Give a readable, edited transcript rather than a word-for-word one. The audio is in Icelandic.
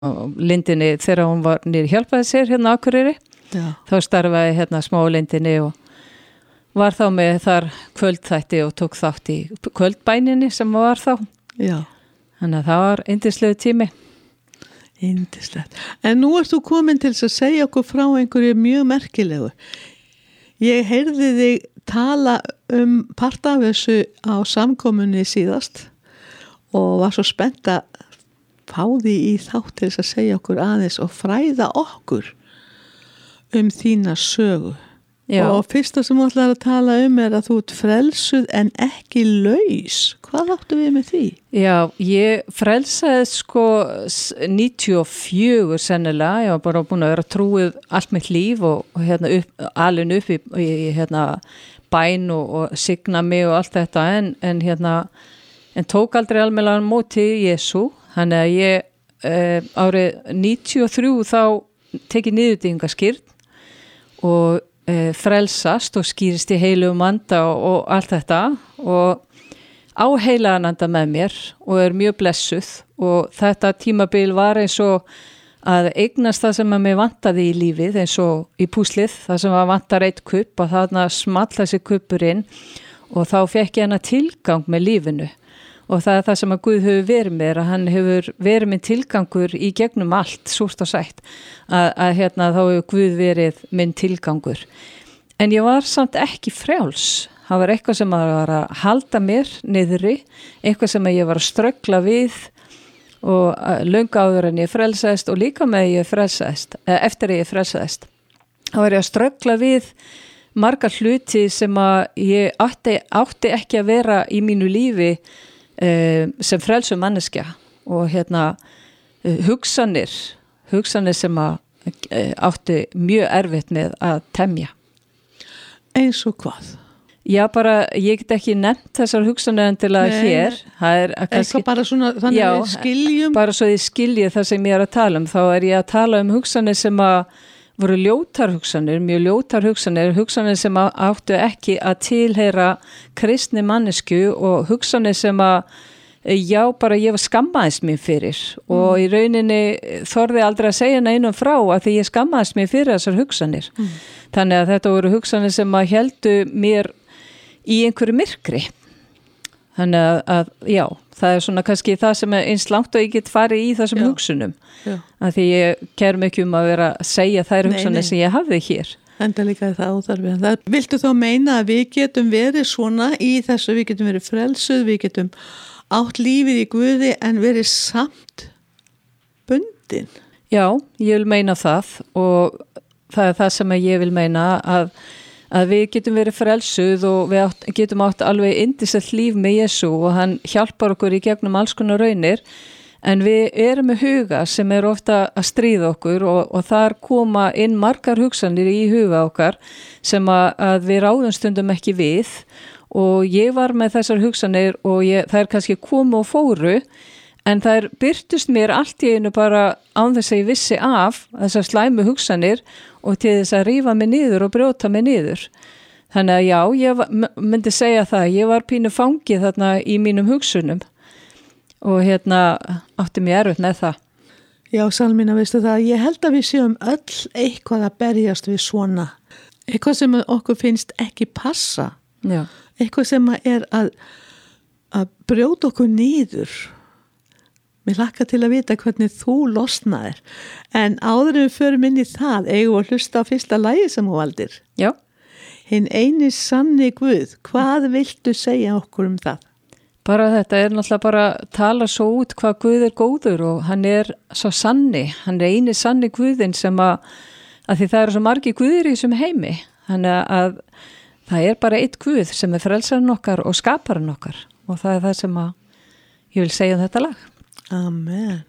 lindinni þegar hún var nýri hjálpaði sér hérna á Akureyri. Já. Þá starfaði hérna smá lindinni og var þá með þar kvöldþætti og tók þátt í kvöldbæninni sem var þá. Já. Þannig að það var yndislegu tími. Yndislegt. En nú ert þú komin til að segja okkur frá einhverju mjög merkilegu. Ég heyrði þig tala part af þessu á samkomunni síðast og var svo spennt að fá því í þátt til þess að segja okkur aðeins og fræða okkur þína sögu. Já. Og fyrsta sem þú ætlar að tala er að þú ert frelsuð en ekki laus. Hvað áttu við með því? Já, ég frelsaði sko 94 sennilega. Ég var bara búin að vera trúið allt mitt líf og hérna alin upp í hérna bæn og signa mig og allt þetta en tók aldrei almennilega móti Jesú. Þannig að ég árið 93 þá tekið niðurdýfingaskírn og frelsast og skýrist í heilugum anda og allt þetta og á heilagan anda með mér og mjög blessuð og þetta tímabil var eins og að eignast það sem að mig vantaði í lífið eins og í púslið, það sem að vantar eitt kupp og þarna small þessi kuppurinn og þá fekk ég hana tilgang með lífinu og það er það sem að Guð hefur verið mér, að hann hefur verið minn tilgangur í gegnum allt, súrt og sætt, að hérna þá hefur Guð verið minn tilgangur. En ég var samt ekki frjáls. Það var eitthvað sem að var að halda mér niðri, eitthvað sem að ég var að ströggla við og löngu áður en ég frelsaðist og líka með ég frelsaðist, eftir ég frelsaðist. Þá var ég að ströggla við margar hluti sem að ég átti ekki að vera í mínu lífi sem frelsum manneskja og hérna hugsanir sem að átti mjög erfitt með að temja. Eins og hvað? Já, bara, ég get ekki nefnt þessar hugsanir endilega hér. Það er kannski bara svona, þannig að við skiljum. Bara svo þið skiljið það sem ég er að tala þá er ég að tala hugsanir sem að voru ljótar hugsanir, mjög ljótar hugsanir sem áttu ekki að tilheyra kristni mannesku og hugsanir sem að bara ég var skammaðist mér fyrir og í rauninni þorði aldrei að segja neinum frá að því ég skammaðist mér fyrir þessar hugsanir. Þannig að þetta voru hugsanir sem að héldu mér í einhverju myrkri. Þannig að já, það er svona kannski það sem er eins langt og ég get farið í þessum hugsunum. Já. Að því ég kerum ekki að vera að segja þær hugsanir sem ég hafði hér. Enda líka það óþarfi. Viltu þá meina að við getum verið svona í þessu, við getum verið frelsuð, við getum átt lífið í Guði en verið samt bundin? Já, ég vil meina það og það er það sem ég vil meina að við getum verið frelsuð og við getum átt alveg yndislegt líf með Jesú og hann hjálpar okkur í gegnum alls konar raunir en við erum með huga sem er ofta að stríða okkur og þar koma inn margar hugsanir í huga okkar sem að við ráðum stundum ekki við og ég var með þessar hugsanir og þær kannski komu og fóru en þær byrtust mér allt í einu bara án þess að ég vissi af þessar slæmu hugsanir og til þess að rífa mig niður og brjóta mig niður. Þannig að já, ég myndi segja það, ég var pínu fangið þarna í mínum hugsunum og átti mér erfitt með það. Já, Salmína, veistu það, ég held að við séum öll eitthvað að berjast við svona. Eitthvað sem okkur finnst ekki passa. Já. Eitthvað sem er að brjóta okkur niður. Mér hlakka til að vita hvernig þú losnaðir. En áður en við förum inn í það, eigum við að hlusta á fyrsta lagi sem þú valdir. Já. Hinn eini sanni Guð, hvað viltu segja okkur það? Bara þetta náttúrulega bara tala svo út hvað Guð er góður og hann er svo sanni. Hann er eini sanni Guðin sem að því það eru svo margi Guðir í þessum heimi. Þannig að það er bara eitt Guð sem er frelsarinn okkar og skaparinn okkar og það er það sem að ég vil segja þetta lag. Amen.